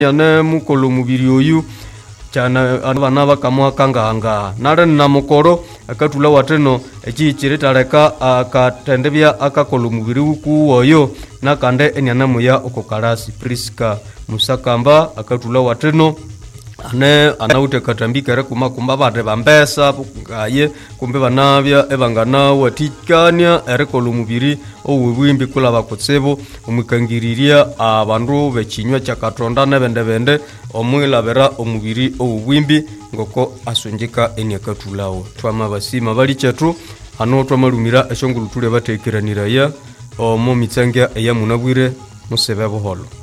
yane mukolo mubiri oyu chana abana bakamwa kanganga nare na mukoro akatula wateno ekichire tareka akatendebya akakolo mubiri uku oyo nakande enyana muya okokarasi Priska Musakamba akatula wateno anaute katambikere kumba bade bambesa ngaye kumbe banabya ebangana watikanya erekolo mubiri owubwimbi kula bakotsebo umukangiriria abandu bekinywa kyakatonda nebende omwilabera omubiri owubwimbi ngoko asunjika enyakatulawo twama basima bali chetu ano twamalumira eshongulutule batekeraniraya omo mitsanga eya munabwire musebe buholo.